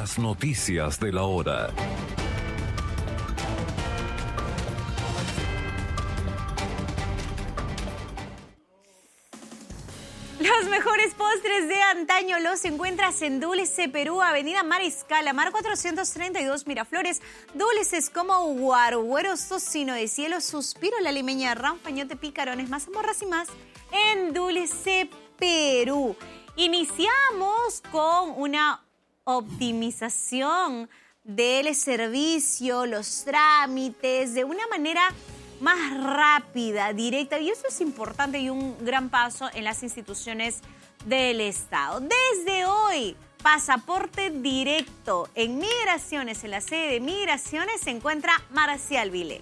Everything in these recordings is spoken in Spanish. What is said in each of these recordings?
Las noticias de la hora. Los mejores postres de antaño los encuentras en Dulce Perú, Avenida Mariscal Amar 432 Miraflores. Dulces como guargueros, tocino de cielo, suspiro, la limeña, ranfañote, picarones, mazamorras y más en Dulce Perú. Iniciamos con una optimización del servicio, los trámites, de una manera más rápida, directa, y eso es importante y un gran paso en las instituciones del Estado. Desde hoy, pasaporte directo en Migraciones, en la sede de Migraciones, se encuentra Marcial Vile.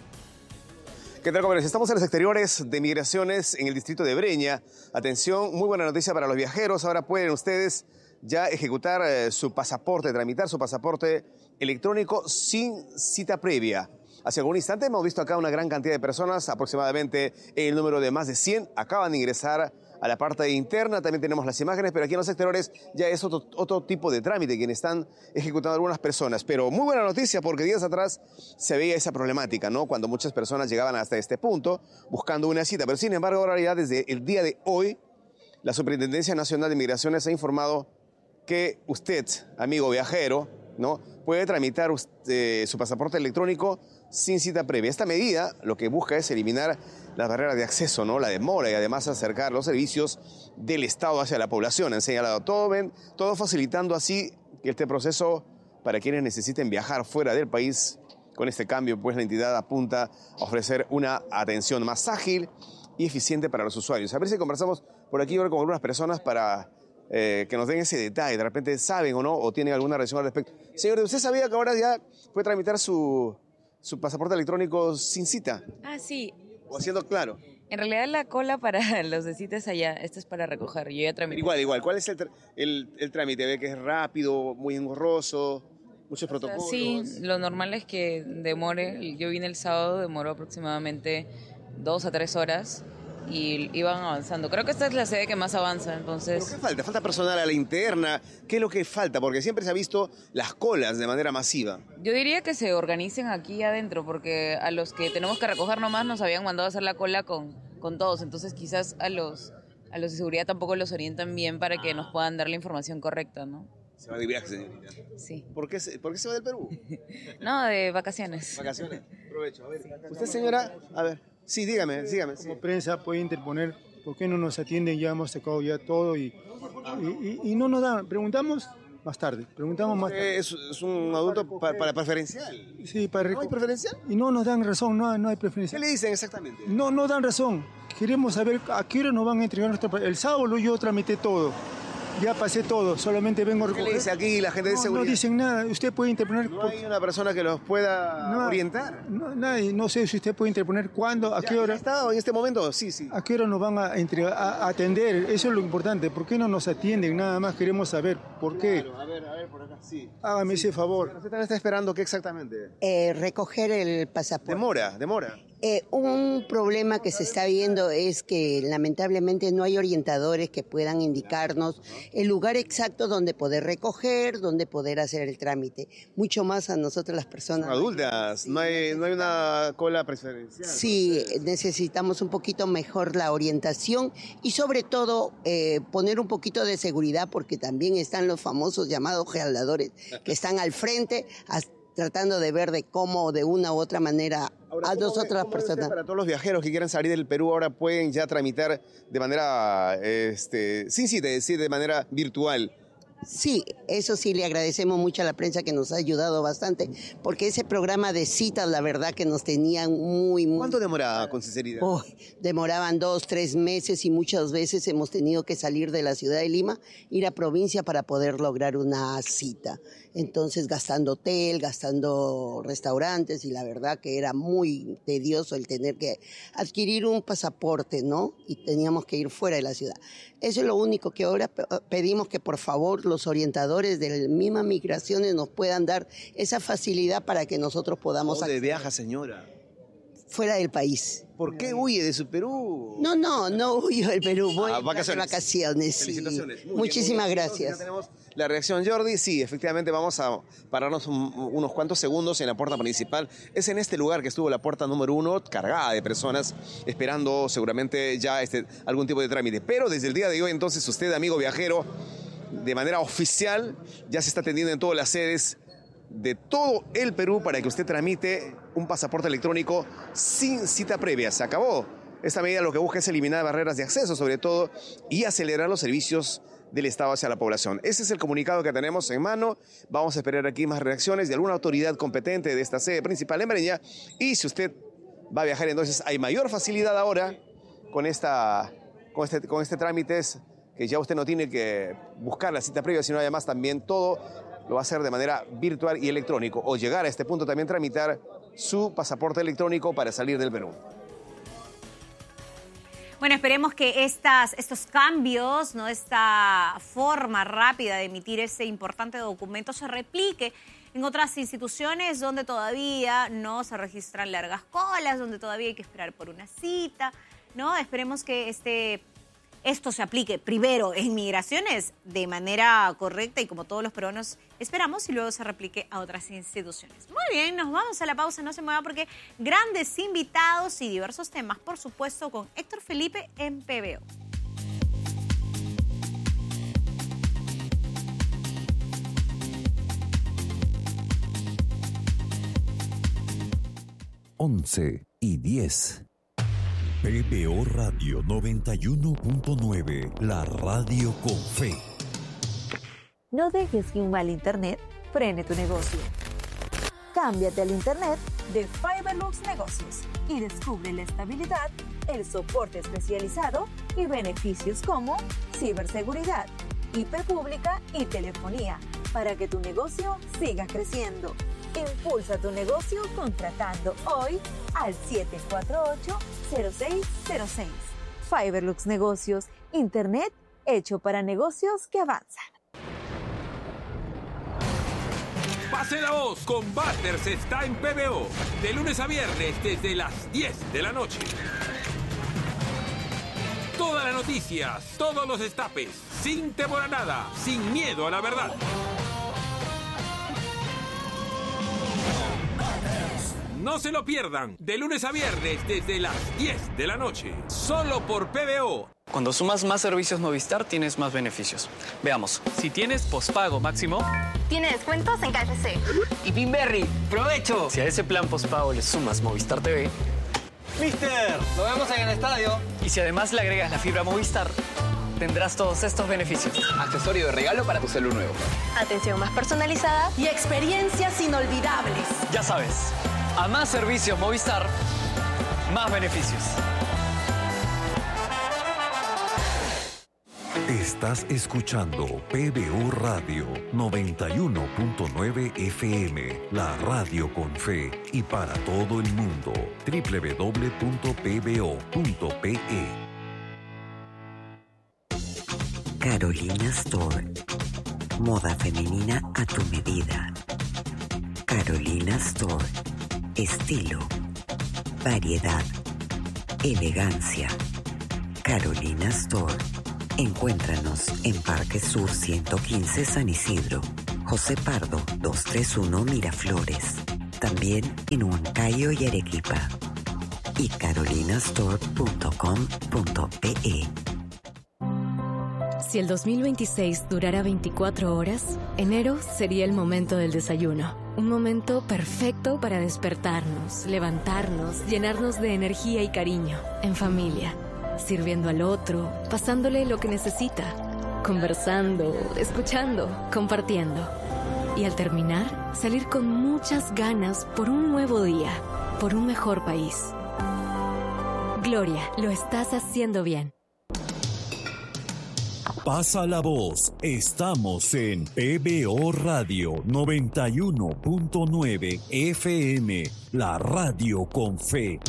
¿Qué tal, compañeros? Estamos en los exteriores de Migraciones en el distrito de Breña. Atención, muy buena noticia para los viajeros. Ahora pueden ustedes ya ejecutar su pasaporte, tramitar su pasaporte electrónico sin cita previa. Hace algún instante hemos visto acá una gran cantidad de personas, aproximadamente el número de más de 100, acaban de ingresar a la parte interna. También tenemos las imágenes, pero aquí en los exteriores ya es otro tipo de trámite quienes están ejecutando algunas personas. Pero muy buena noticia, porque días atrás se veía esa problemática, ¿no? Cuando muchas personas llegaban hasta este punto buscando una cita. Pero sin embargo, ahora ya desde el día de hoy, la Superintendencia Nacional de Migraciones ha informado que usted, amigo viajero, ¿no?, puede tramitar su pasaporte electrónico sin cita previa. Esta medida lo que busca es eliminar las barreras de acceso, ¿no?, la demora, y además acercar los servicios del Estado hacia la población. Han señalado todo facilitando así que este proceso para quienes necesiten viajar fuera del país. Con este cambio, pues la entidad apunta a ofrecer una atención más ágil y eficiente para los usuarios. A ver si conversamos por aquí ahora con algunas personas para que nos den ese detalle. De repente saben o no, o tienen alguna reacción al respecto. Señor, ¿usted sabía que ahora ya puede tramitar su pasaporte electrónico sin cita? Ah, sí. O haciendo claro. En realidad la cola para los de citas allá, esto es para recoger. Yo ya tramité. Igual. ¿Cuál es el trámite? ¿Ve que es rápido, muy engorroso, muchos protocolos? Sí, lo normal es que demore. Yo vine el sábado, demoró aproximadamente 2 a 3 horas y iban avanzando. Creo que esta es la sede que más avanza, entonces... ¿Pero qué falta? ¿Falta personal a la interna? ¿Qué es lo que falta? Porque siempre se ha visto las colas de manera masiva. Yo diría que se organicen aquí adentro, porque a los que tenemos que recoger nomás nos habían mandado a hacer la cola con todos, entonces quizás a los de seguridad tampoco los orientan bien para que nos puedan dar la información correcta, ¿no? Se va de viaje, señorita. Sí. ¿Por qué se va del Perú? No, de vacaciones. Vacaciones. Aprovecho. A ver, usted, señora, a ver. Sí, dígame. Como prensa puede interponer, ¿por qué no nos atienden? Ya hemos sacado ya todo y no nos dan. Preguntamos más tarde. Es un adulto para preferencial. Sí, para ¿No hay preferencial? Y no nos dan razón, no hay preferencial. ¿Qué le dicen exactamente? No dan razón. Queremos saber a qué hora nos van a entregar el sábado yo tramité todo. Ya pasé todo, solamente vengo a recoger. ¿Qué le dice aquí la gente de seguridad? No dicen nada, usted puede interponer. ¿No hay una persona que los pueda orientar? Nadie, no sé si usted puede interponer cuándo, a qué hora. ¿Está en este momento? Sí. ¿A qué hora nos van a atender? Eso es lo importante. ¿Por qué no nos atienden? Nada más queremos saber por qué. Claro, a ver, por acá, sí. Hágame ese favor. ¿Usted también está esperando qué exactamente? Recoger el pasaporte. Demora. Un problema que se está viendo es que lamentablemente no hay orientadores que puedan indicarnos el lugar exacto donde poder recoger, donde poder hacer el trámite. Mucho más a nosotros las personas. Son adultas, no hay una cola preferencial. Sí, necesitamos un poquito mejor la orientación y sobre todo poner un poquito de seguridad, porque también están los famosos llamados gealdadores que están al frente tratando de ver de cómo de una u otra manera ahora, a nosotras las personas. Para todos los viajeros que quieran salir del Perú, ahora pueden ya tramitar de manera sin cita, es decir, de manera virtual. Sí, eso sí, le agradecemos mucho a la prensa que nos ha ayudado bastante, porque ese programa de citas, la verdad que nos tenían muy... ¿Cuánto demoraba, con sinceridad? Demoraban 2, 3 meses y muchas veces hemos tenido que salir de la ciudad de Lima, ir a provincia para poder lograr una cita. Entonces, gastando hotel, gastando restaurantes, y la verdad que era muy tedioso el tener que adquirir un pasaporte, ¿no? Y teníamos que ir fuera de la ciudad. Eso es lo único que ahora pedimos, que por favor los orientadores de la misma Migraciones nos puedan dar esa facilidad para que nosotros podamos... ¿Dónde viaja, señora? fuera del país. ¿Por qué huye de su Perú? No huyo del Perú, voy a vacaciones. sí. Felicitaciones. Muchísimas gracias. Ya tenemos la reacción, Jordi. Sí, efectivamente vamos a pararnos unos cuantos segundos en la puerta principal. Es en este lugar que estuvo la puerta número 1, cargada de personas, esperando seguramente ya algún tipo de trámite. Pero desde el día de hoy, entonces, usted, amigo viajero, de manera oficial, ya se está atendiendo en todas las sedes de todo el Perú para que usted tramite un pasaporte electrónico sin cita previa. Se acabó. Esta medida lo que busca es eliminar barreras de acceso, sobre todo, y acelerar los servicios del Estado hacia la población. Ese es el comunicado que tenemos en mano. Vamos a esperar aquí más reacciones de alguna autoridad competente de esta sede principal en Breña. Y si usted va a viajar, entonces hay mayor facilidad ahora con este trámite, que ya usted no tiene que buscar la cita previa, sino además también todo lo va a hacer de manera virtual y electrónico, o llegar a este punto también tramitar su pasaporte electrónico para salir del Perú. Bueno, esperemos que estos cambios, ¿no? Esta forma rápida de emitir ese importante documento se replique en otras instituciones donde todavía no se registran largas colas, donde todavía hay que esperar por una cita, ¿no? Esperemos que esto se aplique primero en migraciones de manera correcta y como todos los peruanos esperamos, y luego se replique a otras instituciones. Muy bien, nos vamos a la pausa, no se mueva porque grandes invitados y diversos temas, por supuesto, con Héctor Felipe en PBO. Once y 10. PBO Radio 91.9, la radio con fe. No dejes que un mal internet frene tu negocio. Cámbiate al internet de Fiberlux Negocios y descubre la estabilidad, el soporte especializado y beneficios como ciberseguridad, IP pública y telefonía para que tu negocio siga creciendo. Impulsa tu negocio contratando hoy al 748-0606. Fiberlux Negocios, internet hecho para negocios que avanzan. Pase la voz, Combaters está en PBO, de lunes a viernes desde las 10 de la noche. Todas las noticias, todos los destapes, sin temor a nada, sin miedo a la verdad. No se lo pierdan, de lunes a viernes desde las 10 de la noche, solo por PBO. Cuando sumas más servicios Movistar, tienes más beneficios. Veamos. Si tienes pospago máximo, tiene descuentos en KFC. Y Pinberry, ¡provecho! Si a ese plan pospago le sumas Movistar TV, ¡Mister! ¡Lo vemos en el estadio! Y si además le agregas la fibra Movistar, tendrás todos estos beneficios. Accesorio de regalo para tu celu nuevo. Atención más personalizada y experiencias inolvidables. Ya sabes, a más servicios Movistar, más beneficios. Estás escuchando PBO Radio 91.9 FM, la radio con fe y para todo el mundo. www.pbo.pe. Carolina Store. Moda femenina a tu medida. Carolina Store. Estilo, variedad, elegancia. Carolina Store. Encuéntranos en Parque Sur 115 San Isidro, José Pardo 231 Miraflores. También en Huancayo y Arequipa. Y carolinastore.com.pe. Si el 2026 durara 24 horas, enero sería el momento del desayuno. Un momento perfecto para despertarnos, levantarnos, llenarnos de energía y cariño, en familia, sirviendo al otro, pasándole lo que necesita, conversando, escuchando, compartiendo. Y al terminar, salir con muchas ganas por un nuevo día, por un mejor país. Gloria, lo estás haciendo bien. Pasa la voz, estamos en PBO Radio 91.9 FM, la radio con fe.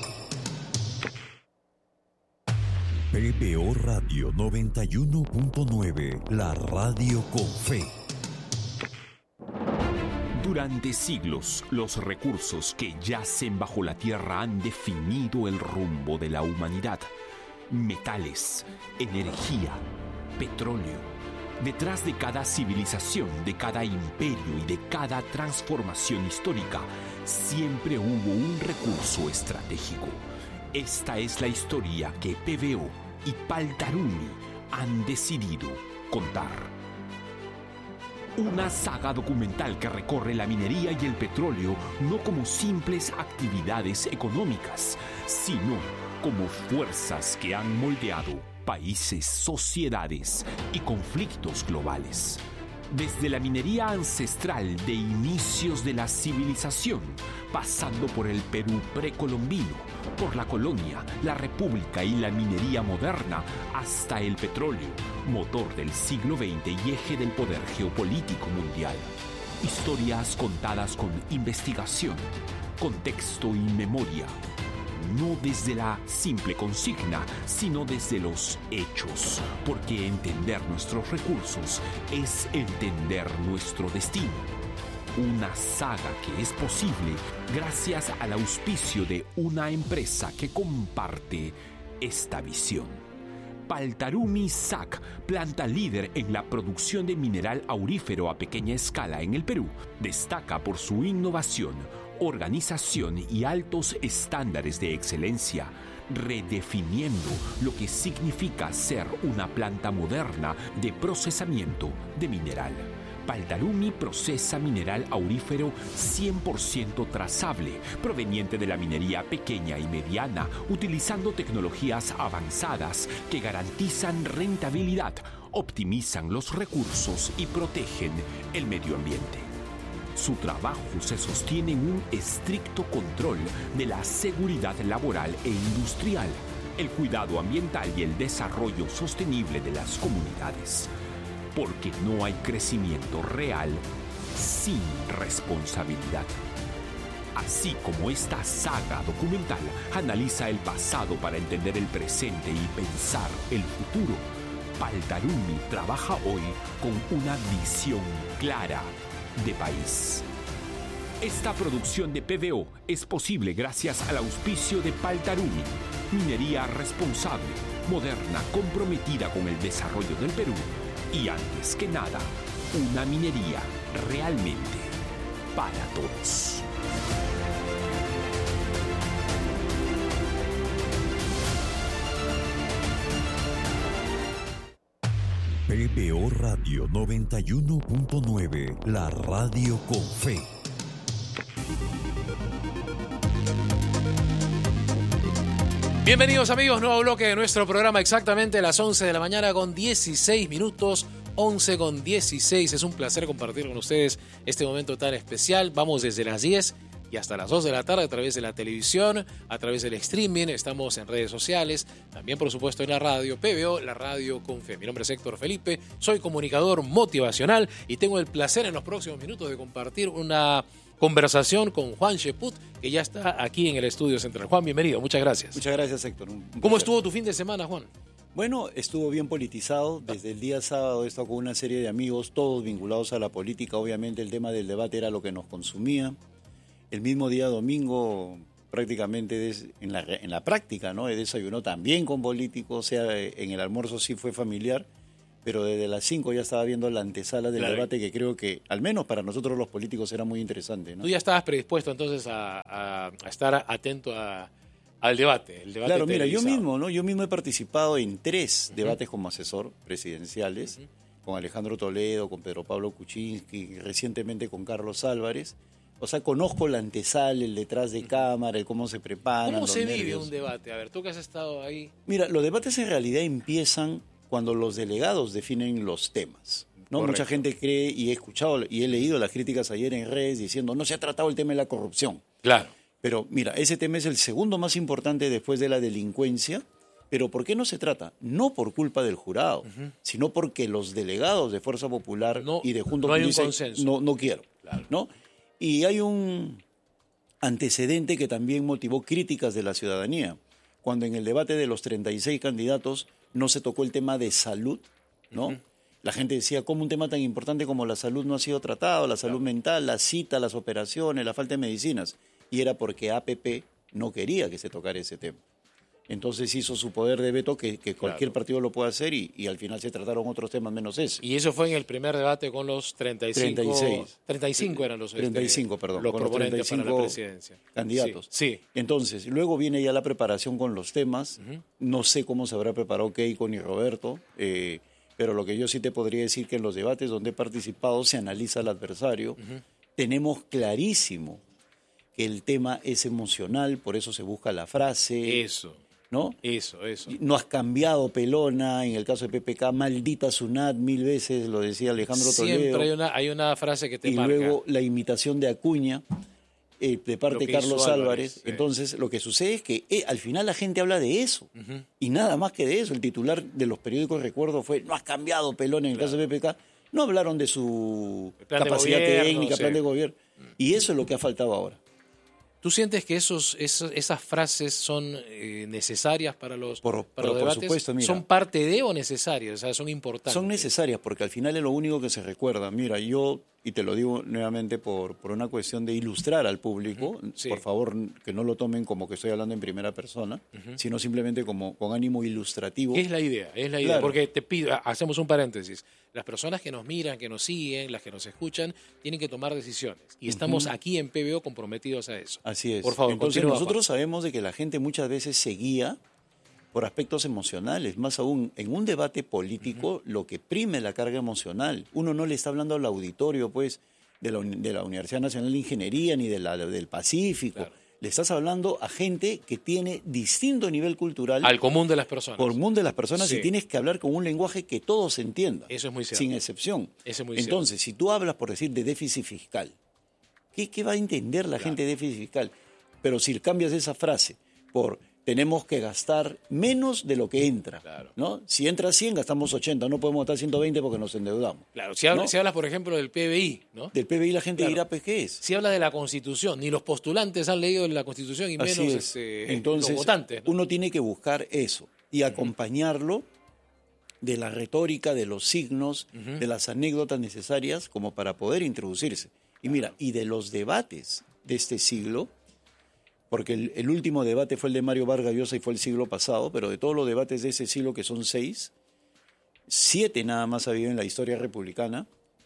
PBO Radio 91.9, la radio con fe. Durante siglos, los recursos que yacen bajo la tierra han definido el rumbo de la humanidad. Metales, energía, petróleo. Detrás de cada civilización, de cada imperio y de cada transformación histórica, siempre hubo un recurso estratégico. Esta es la historia que PBO y Paltarumi han decidido contar. Una saga documental que recorre la minería y el petróleo no como simples actividades económicas, sino como fuerzas que han moldeado países, sociedades y conflictos globales. Desde la minería ancestral de inicios de la civilización, pasando por el Perú precolombino, por la colonia, la república y la minería moderna, hasta el petróleo, motor del siglo XX y eje del poder geopolítico mundial. Historias contadas con investigación, contexto y memoria. No desde la simple consigna, sino desde los hechos, porque entender nuestros recursos es entender nuestro destino. Una saga que es posible gracias al auspicio de una empresa que comparte esta visión. Paltarumi SAC, planta líder en la producción de mineral aurífero a pequeña escala en el Perú, destaca por su innovación, organización y altos estándares de excelencia, redefiniendo lo que significa ser una planta moderna de procesamiento de mineral. Paltarumi procesa mineral aurífero 100% trazable, proveniente de la minería pequeña y mediana, utilizando tecnologías avanzadas que garantizan rentabilidad, optimizan los recursos y protegen el medio ambiente. Su trabajo se sostiene en un estricto control de la seguridad laboral e industrial, el cuidado ambiental y el desarrollo sostenible de las comunidades. Porque no hay crecimiento real sin responsabilidad. Así como esta saga documental analiza el pasado para entender el presente y pensar el futuro, Paltarumi trabaja hoy con una visión clara de país. Esta producción de PBO es posible gracias al auspicio de Paltarumi, minería responsable, moderna, comprometida con el desarrollo del Perú y, antes que nada, una minería realmente para todos. PBO Radio 91.9, la radio con fe. Bienvenidos amigos, nuevo bloque de nuestro programa, exactamente a las 11 de la mañana con 16 minutos, 11 con 16. Es un placer compartir con ustedes este momento tan especial. Vamos desde las 10 y hasta las 2 de la tarde a través de la televisión, a través del streaming, estamos en redes sociales, también por supuesto en la radio, PBO, la radio con fe. Mi nombre es Héctor Felipe, soy comunicador motivacional y tengo el placer en los próximos minutos de compartir una conversación con Juan Cheput, que ya está aquí en el estudio central. Juan, bienvenido, muchas gracias. Muchas gracias, Héctor. ¿Cómo estuvo tu fin de semana, Juan? Bueno, estuvo bien politizado. Desde el día sábado he estado con una serie de amigos, todos vinculados a la política. Obviamente el tema del debate era lo que nos consumía. El mismo día domingo, prácticamente en la práctica, ¿no? He desayunado también con políticos, o sea, en el almuerzo sí fue familiar, pero desde las 5 ya estaba viendo la antesala del debate, que creo que, al menos para nosotros los políticos, era muy interesante, ¿no? Tú ya estabas predispuesto entonces a estar atento al debate. El debate claro, mira, yo televisado. mismo he participado en 3 debates como asesor presidenciales, con Alejandro Toledo, con Pedro Pablo Kuczynski, recientemente con Carlos Álvarez. O sea, conozco la antesala, el detrás de cámara, el cómo se preparan. ¿Cómo se vive nervios. un debate? A ver, tú que has estado ahí. Mira, los debates en realidad empiezan cuando los delegados definen los temas, ¿no? Correcto. Mucha gente cree, y he escuchado y he leído las críticas ayer en redes diciendo no se ha tratado el tema de la corrupción. Claro. Pero mira, ese tema es el segundo más importante después de la delincuencia. Pero ¿por qué no se trata? No por culpa del jurado, sino porque los delegados de Fuerza Popular y de Juntos no hay un dicen, consenso. no quiero, Claro. ¿no? Y hay un antecedente que también motivó críticas de la ciudadanía. Cuando en el debate de los 36 candidatos no se tocó el tema de salud, ¿no? La gente decía, ¿cómo un tema tan importante como la salud no ha sido tratado? La salud mental, la cita, las operaciones, la falta de medicinas. Y era porque APP no quería que se tocara ese tema. Entonces hizo su poder de veto que cualquier partido lo puede hacer y al final se trataron otros temas menos ese. Y eso fue en el primer debate con los 35 eran los 35, perdón, los con proponentes los 35 para la presidencia. Candidatos. Sí. Entonces, luego viene ya la preparación con los temas. No sé cómo se habrá preparado Keiko ni Roberto, pero lo que yo sí te podría decir que en los debates donde he participado se analiza al adversario. Tenemos clarísimo que el tema es emocional, por eso se busca la frase. Eso. ¿No? Eso. No has cambiado, pelona, en el caso de PPK, maldita Sunat, 1000 veces, lo decía Alejandro Toledo. Siempre hay una frase que te y marca. Y luego la imitación de Acuña, de parte de Carlos Álvarez. Sí. Entonces, lo que sucede es que al final la gente habla de eso. Y nada más que de eso. El titular de los periódicos, recuerdo, fue, no has cambiado, pelona, en el caso de PPK. No hablaron de su capacidad técnica, plan de gobierno. Y eso es lo que ha faltado ahora. ¿Tú sientes que esas frases son necesarias para los debates? Por supuesto, mira. ¿Son parte de o necesarias? O sea, son importantes. Son necesarias porque al final es lo único que se recuerda. Mira, yo, y te lo digo nuevamente por una cuestión de ilustrar al público, por favor, que no lo tomen como que estoy hablando en primera persona, sino simplemente como con ánimo ilustrativo. Es la idea, claro. Porque te pido, hacemos un paréntesis. Las personas que nos miran, que nos siguen, las que nos escuchan, tienen que tomar decisiones. Y estamos aquí en PBO comprometidos a eso. Así es. Por favor, entonces nosotros sabemos de que la gente muchas veces se guía por aspectos emocionales. Más aún, en un debate político, lo que prime es la carga emocional. Uno no le está hablando al auditorio, pues, de la Universidad Nacional de Ingeniería ni del Pacífico. Claro. Le estás hablando a gente que tiene distinto nivel cultural. Al común de las personas. Común de las personas, Sí. Y tienes que hablar con un lenguaje que todos entiendan. Eso es muy cierto. Sin excepción. Eso es muy Entonces, si tú hablas, por decir, de déficit fiscal, ¿qué va a entender la gente de déficit fiscal? Pero si cambias esa frase por tenemos que gastar menos de lo que entra, ¿no? Si entra 100, gastamos 80, no podemos gastar 120 porque nos endeudamos. Claro, si hablas, por ejemplo, del PBI, ¿no? Del PBI la gente dirá, pues, ¿qué es? Si habla de la Constitución, ni los postulantes han leído la Constitución y menos Entonces, los votantes, ¿no? Uno tiene que buscar eso y acompañarlo de la retórica, de los signos, de las anécdotas necesarias como para poder introducirse. Y mira, y de los debates de este siglo, porque el último debate fue el de Mario Vargas Llosa y fue el siglo pasado, pero de todos los debates de ese siglo, que son 6, 7 nada más ha habido en la historia republicana,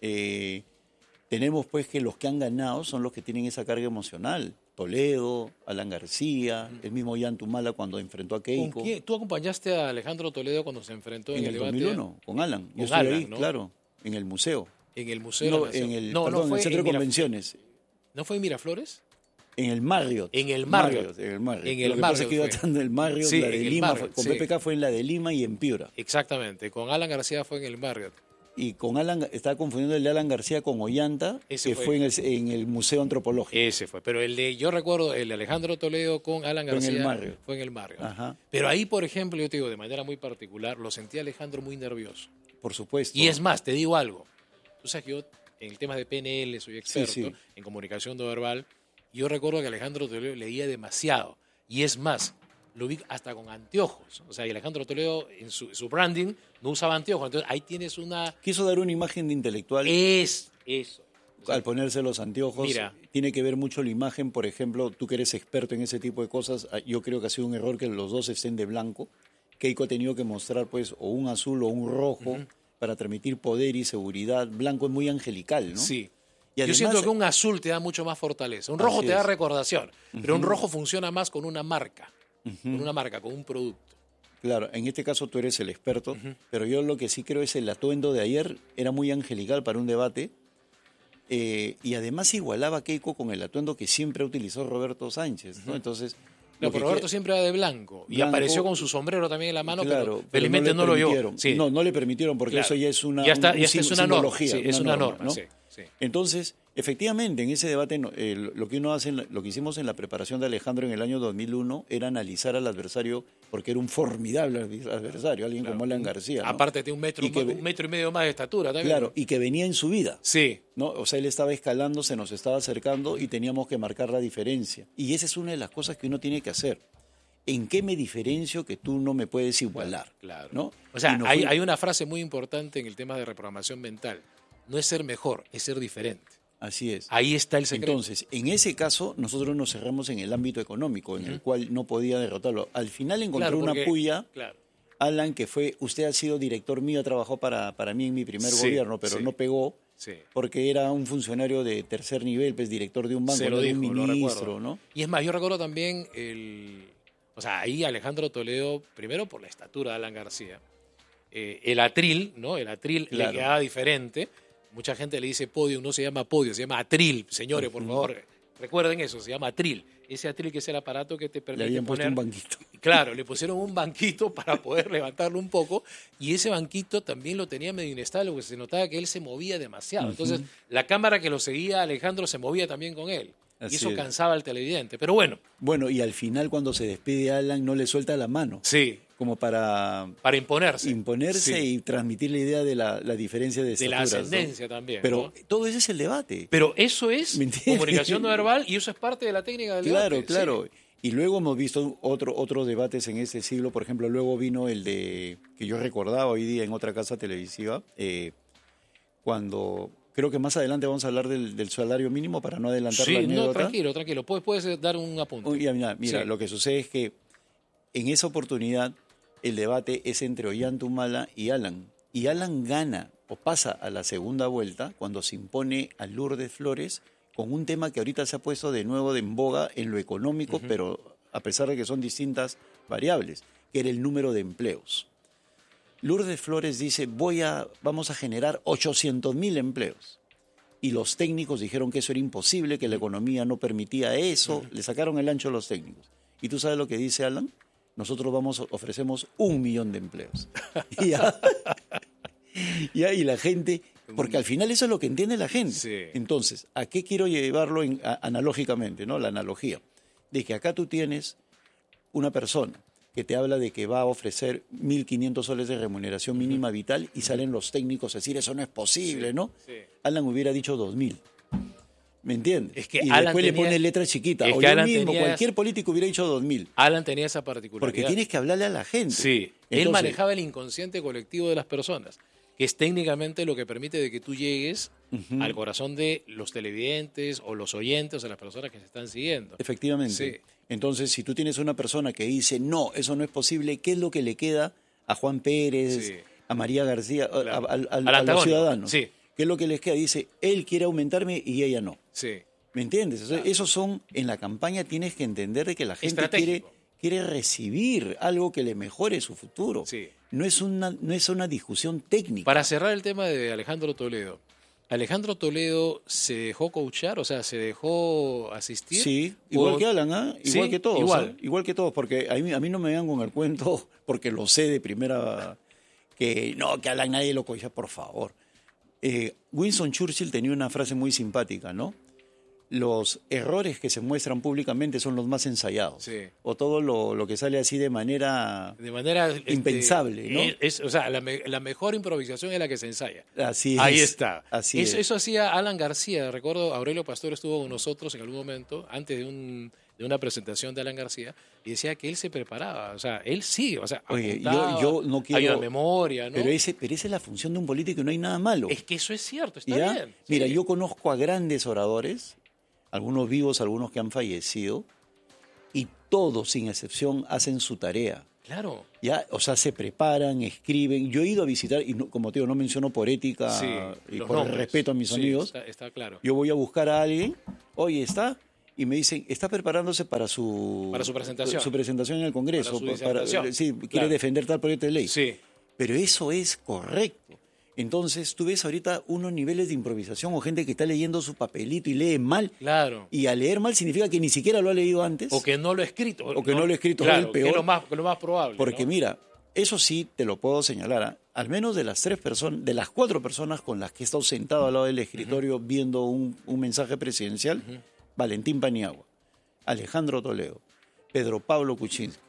tenemos pues que los que han ganado son los que tienen esa carga emocional. Toledo, Alan García, el mismo Jan Tumala cuando enfrentó a Keiko. ¿Tú acompañaste a Alejandro Toledo cuando se enfrentó en el debate? 2001, con Alan. Yo estuve ahí, ¿no? Claro, en el museo. En el Museo en el Centro de Convenciones. ¿No fue en Miraflores? En el Marriott. En el Marriott. Lo que pasa es que iba estando el Marriott, la de Lima, con PPK fue en la de Lima y en Piura. Exactamente, con Alan García fue en el Marriott. Y con Alan, estaba confundiendo el de Alan García con Ollanta, que fue en el Museo Antropológico. Ese fue, pero yo recuerdo el de Alejandro Toledo con Alan García fue en el Marriott. Ajá. Pero ahí, por ejemplo, yo te digo, de manera muy particular, lo sentí a Alejandro muy nervioso. Por supuesto. Y es más, te digo algo. Tú sabes que yo, en el tema de PNL, soy experto en comunicación no verbal. Yo recuerdo que Alejandro Toledo leía demasiado. Y es más, lo vi hasta con anteojos. O sea, y Alejandro Toledo en su branding no usaba anteojos. Entonces ahí tienes una... Quiso dar una imagen de intelectual. Es eso. O sea, al ponerse los anteojos, mira, tiene que ver mucho la imagen. Por ejemplo, tú que eres experto en ese tipo de cosas, yo creo que ha sido un error que los dos estén de blanco. Keiko ha tenido que mostrar pues o un azul o un rojo para transmitir poder y seguridad. Blanco es muy angelical, ¿no? Sí. Y además, yo siento que un azul te da mucho más fortaleza. Un rojo te da recordación, pero un rojo funciona más con una marca, con un producto. Claro, en este caso tú eres el experto, pero yo lo que sí creo es el atuendo de ayer era muy angelical para un debate y además igualaba a Keiko con el atuendo que siempre utilizó Roberto Sánchez, ¿no? Entonces... Pero Roberto siempre era de blanco y apareció con su sombrero también en la mano, claro, pero felizmente no lo vio. Sí. No le permitieron porque eso ya es una simbología. Sí, es una norma, ¿no? sí. Entonces, efectivamente, en ese debate lo que hicimos en la preparación de Alejandro en el año 2001 era analizar al adversario porque era un formidable adversario, alguien como Alan García, ¿no? Aparte de un metro y medio más de estatura también. Claro, y que venía en subida. Sí. ¿No? O sea, él estaba escalando, se nos estaba acercando y teníamos que marcar la diferencia. Y esa es una de las cosas que uno tiene que hacer. ¿en qué me diferencio que tú no me puedes igualar? Claro. ¿No? O sea, Y no hay una frase muy importante en el tema de reprogramación mental. No es ser mejor, es ser diferente. Así es. Ahí está el secreto. Entonces, en ese caso, nosotros nos cerramos en el ámbito económico, en el cual no podía derrotarlo. Al final encontré Claro, porque- una puya, Claro. Alan, que fue, usted ha sido director mío, trabajó para mí en mi primer Sí, gobierno, pero sí. no pegó, Sí. porque era un funcionario de tercer nivel, pues director de un banco, Se lo no de dijo, un lo ministro, recuerdo. ¿no? Y es más, yo recuerdo también o sea, ahí Alejandro Toledo, primero por la estatura de Alan García, el atril, ¿no? El atril Claro. le quedaba diferente. Mucha gente le dice podio, no se llama podio, se llama atril. Señores, por favor, recuerden eso, se llama atril. Ese atril que es el aparato que te Le permite habían puesto poner... un banquito. Claro, le pusieron un banquito para poder levantarlo un poco y ese banquito también lo tenía medio inestable porque se notaba que él se movía demasiado. Entonces, la cámara que lo seguía, Alejandro, se movía también con él. Así y eso es. cansaba al televidente. Pero bueno. Bueno, y al final cuando se despide Alan no le suelta la mano. Sí. Como para imponerse. Imponerse Sí. y transmitir la idea de la diferencia de De la estaturas, ¿no? ascendencia también. Pero ¿no? todo ese es el debate. Pero eso es ¿Me entiendes? comunicación no verbal y eso es parte de la técnica del Claro, debate. claro. Sí. Y luego hemos visto otros debates en ese siglo. Por ejemplo, luego vino el de que yo recordaba hoy día en otra casa televisiva, cuando creo que más adelante vamos a hablar del salario mínimo para no adelantar la Sí, anécdota. no, tranquilo. Puedes dar un apunte. Mira, Sí. lo que sucede es que en esa oportunidad el debate es entre Ollantumala y Alan. Y Alan gana o pasa a la segunda vuelta cuando se impone a Lourdes Flores con un tema que ahorita se ha puesto de nuevo en boga en lo económico, pero a pesar de que son distintas variables, que era el número de empleos. Lourdes Flores dice, vamos a generar 800.000 empleos. Y los técnicos dijeron que eso era imposible, que la economía no permitía eso. Le sacaron el ancho a los técnicos. ¿Y tú sabes lo que dice Alan? Nosotros ofrecemos 1 millón de empleos. Y la gente, porque al final eso es lo que entiende la gente. Sí. Entonces, ¿a qué quiero llevarlo analógicamente, ¿no? La analogía. De que acá tú tienes una persona que te habla de que va a ofrecer 1.500 soles de remuneración mínima vital y salen los técnicos a decir eso no es posible, ¿no? Sí. Alan hubiera dicho 2.000. ¿Me entiendes? Es que y Alan después tenía- le pone letra chiquita. es O que yo Alan mismo, tenía- cualquier político hubiera dicho 2.000. Alan tenía esa particularidad. Porque tienes que hablarle a la gente. Sí, él Entonces, manejaba el inconsciente colectivo de las personas, que es técnicamente lo que permite de que tú llegues al corazón de los televidentes o los oyentes o las personas que se están siguiendo. Efectivamente. Sí. Entonces, si tú tienes una persona que dice, no, eso no es posible, ¿qué es lo que le queda a Juan Pérez, Sí. a María García, Claro. a Al los antagónico. ciudadanos? Sí. ¿Qué es lo que les queda? Dice, él quiere aumentarme y ella no. Sí. ¿Me entiendes? O sea, esos son, en la campaña tienes que entender de que la gente Estratégico. quiere recibir algo que le mejore su futuro. Sí. No es una discusión técnica. Para cerrar el tema de Alejandro Toledo, ¿Alejandro Toledo se dejó coachar, o sea, se dejó asistir? Sí, igual ¿O- que Alan, ¿ah? Igual Sí, que todos. igual. ¿ah? Igual que todos, porque a mí no me vengan con el cuento, porque lo sé de primera, que no, que Alan nadie lo coacha, por favor. Winston Churchill tenía una frase muy simpática, ¿no? Los errores que se muestran públicamente son los más ensayados. Sí. O todo lo que sale así de manera impensable, ¿no? O sea, la mejor improvisación es la que se ensaya. Así es. Ahí está. Así es. Eso hacía Alan García. Recuerdo, Aurelio Pastor estuvo con nosotros en algún momento, antes de una presentación de Alan García, y decía que él se preparaba. O sea, él sí, o sea, Oye, apuntaba, yo no quiero... hay una memoria, ¿no? Pero esa es la función de un político y no hay nada malo. Es que eso es cierto, está ¿Ya? bien. Mira, sí. yo conozco a grandes oradores, algunos vivos, algunos que han fallecido, y todos, sin excepción, hacen su tarea. Claro. ¿Ya? O sea, se preparan, escriben. Yo he ido a visitar, y como te digo, no menciono por ética Sí, y los por nombres. respeto a mis Sí, amigos. está claro. Yo voy a buscar a alguien, oye, ¿está? Y me dicen, está preparándose para su presentación. Su presentación en el Congreso. Para su disertación. Sí, quiere Claro. defender tal proyecto de ley. Sí. Pero eso es correcto. Entonces, tú ves ahorita unos niveles de improvisación o gente que está leyendo su papelito y lee mal. Claro. Y al leer mal significa que ni siquiera lo ha leído antes. O que no lo ha escrito. O que no lo ha escrito, claro, es el peor. Que es lo más probable. Porque ¿no? mira, eso sí te lo puedo señalar. Al menos de las 4 personas con las que he estado sentado al lado del escritorio viendo un mensaje presidencial, Valentín Paniagua, Alejandro Toledo, Pedro Pablo Kuczynski,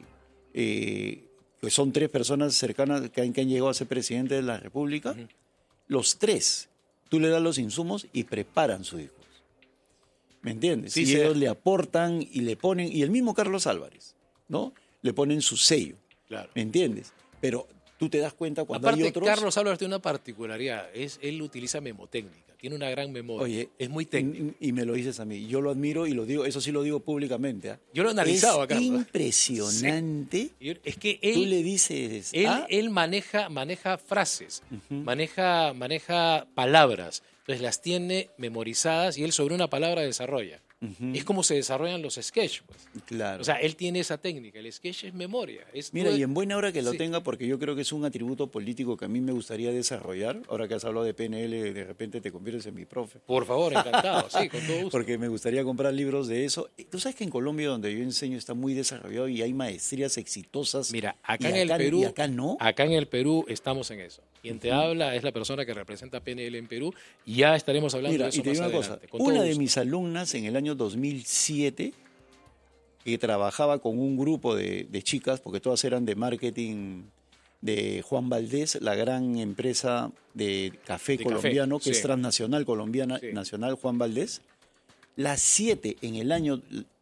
que son 3 personas cercanas que han llegado a ser presidente de la República. Los 3, tú le das los insumos y preparan su discurso. ¿Me entiendes? Sí, y sí. ellos le aportan y le ponen, y el mismo Carlos Álvarez, ¿no? le ponen su sello. Claro. ¿Me entiendes? Pero tú te das cuenta cuando Aparte, hay otros... Carlos Álvarez tiene una particularidad, él utiliza memotécnica, tiene una gran memoria, Oye, es muy técnico. Y me lo dices a mí, yo lo admiro y lo digo, eso sí lo digo públicamente. Yo lo he analizado es Carlos. Impresionante. Sí. Es que tú le dices... Él maneja frases, maneja palabras, entonces las tiene memorizadas y él sobre una palabra desarrolla. Es como se desarrollan los sketches, pues. Claro. O sea, él tiene esa técnica, el sketch es memoria. Mira, y en buena hora que lo tenga, porque yo creo que es un atributo político que a mí me gustaría desarrollar. Ahora que has hablado de PNL, de repente te conviertes en mi profe. Por favor, encantado, sí, con todo gusto. Porque me gustaría comprar libros de eso. Tú sabes que en Colombia, donde yo enseño, está muy desarrollado y hay maestrías exitosas. Mira, acá en el Perú, y acá no. Acá en el Perú estamos en eso. Quien te habla es la persona que representa PNL en Perú y ya estaremos hablando de eso y te más digo una adelante. cosa, una de mis alumnas en el año 2007, que trabajaba con un grupo de chicas, porque todas eran de marketing de Juan Valdés, la gran empresa de café colombiano, que es transnacional colombiana, nacional Juan Valdés. Las 6, en el año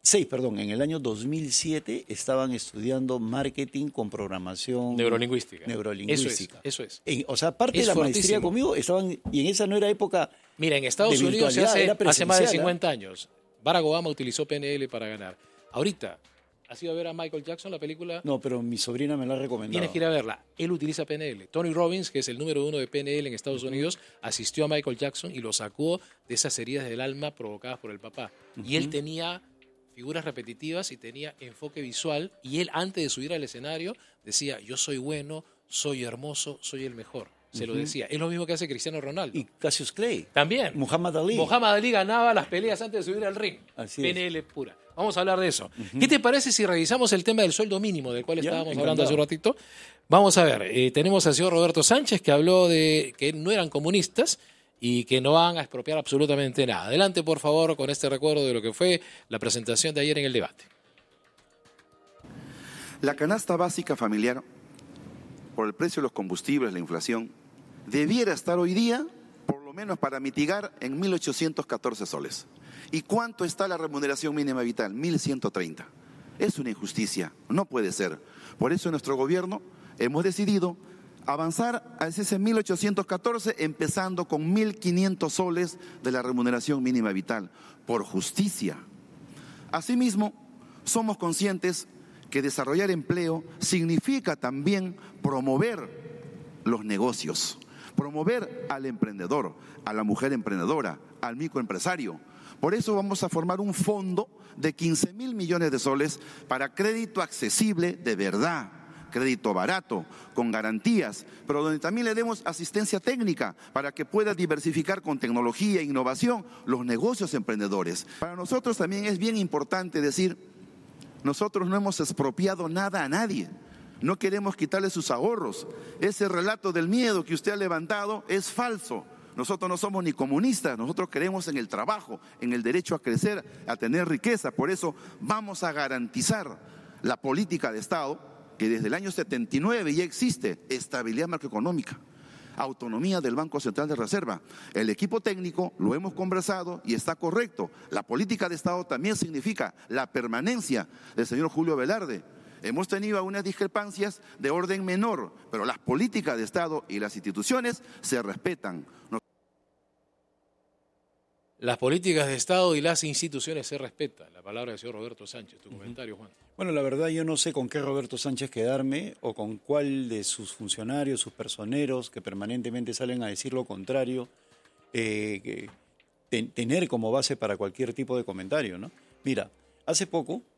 2007 estaban estudiando marketing con programación neurolingüística. Eso es. O sea, parte de la maestría conmigo estaban, y en esa no era época. Mira, en Estados Unidos hace más de 50 años, Barack Obama utilizó PNL para ganar. Ahorita, ¿has ido a ver a Michael Jackson, la película? No, pero mi sobrina me la ha recomendado. Tienes que ir a verla. Él utiliza PNL. Tony Robbins, que es el número 1 de PNL en Estados Unidos, asistió a Michael Jackson y lo sacó de esas heridas del alma provocadas por el papá. Y él tenía figuras repetitivas y tenía enfoque visual. Y él, antes de subir al escenario, decía, yo soy bueno, soy hermoso, soy el mejor. Se lo decía. Es lo mismo que hace Cristiano Ronaldo. Y Cassius Clay. También. Muhammad Ali. Muhammad Ali ganaba las peleas antes de subir al ring. Así PNL pura. Vamos a hablar de eso. ¿Qué te parece si revisamos el tema del sueldo mínimo del cual estábamos hablando hace un ratito? Vamos a ver, tenemos al señor Roberto Sánchez que habló de que no eran comunistas y que no van a expropiar absolutamente nada. Adelante, por favor, con este recuerdo de lo que fue la presentación de ayer en el debate. La canasta básica familiar, por el precio de los combustibles, la inflación, debiera estar hoy día, por lo menos para mitigar, en 1.814 soles. ¿Y cuánto está la remuneración mínima vital? 1.130. Es una injusticia, no puede ser. Por eso en nuestro gobierno hemos decidido avanzar a ese 1.814, empezando con 1.500 soles de la remuneración mínima vital, por justicia. Asimismo, somos conscientes que desarrollar empleo significa también promover los negocios, promover al emprendedor, a la mujer emprendedora, al microempresario. Por eso vamos a formar un fondo de 15.000 millones de soles para crédito accesible de verdad, crédito barato, con garantías, pero donde también le demos asistencia técnica para que pueda diversificar con tecnología e innovación los negocios emprendedores. Para nosotros también es bien importante decir, nosotros no hemos expropiado nada a nadie. No queremos quitarle sus ahorros. Ese relato del miedo que usted ha levantado es falso. Nosotros no somos ni comunistas, nosotros creemos en el trabajo, en el derecho a crecer, a tener riqueza. Por eso vamos a garantizar la política de Estado, que desde el año 79 ya existe, estabilidad macroeconómica, autonomía del Banco Central de Reserva. El equipo técnico lo hemos conversado y está correcto. La política de Estado también significa la permanencia del señor Julio Velarde. Hemos tenido algunas discrepancias de orden menor, pero las políticas de Estado y las instituciones se respetan. Las políticas de Estado y las instituciones se respetan. La palabra del señor Roberto Sánchez. Tu comentario, Juan. Bueno, la verdad yo no sé con qué Roberto Sánchez quedarme o con cuál de sus funcionarios, sus personeros que permanentemente salen a decir lo contrario, tener como base para cualquier tipo de comentario, ¿no? Mira, hace poco